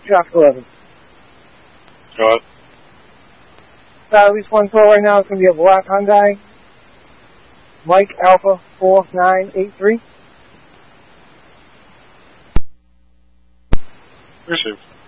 traffic 11. Go ahead. At least one call right now is going to be a black Hyundai. Mike Alpha 4983. Received.